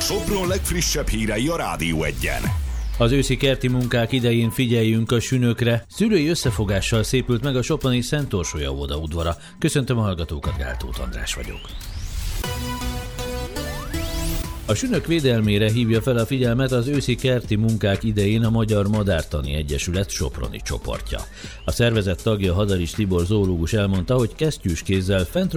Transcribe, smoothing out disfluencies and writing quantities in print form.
Sopron legfrissebb hírei a Rádió Egyen. Az őszi kerti munkák idején figyeljünk a sünökre. Szülői összefogással szépült meg a soproni Szent Orsolya óvoda udvara. Köszöntöm a hallgatókat, Gáltóth András vagyok. A sünök védelmére hívja fel a figyelmet az őszi kerti munkák idején a Magyar Madártani Egyesület soproni csoportja. A szervezet tagja Hadaris Tibor zoológus elmondta, hogy kesztyűs kézzel fent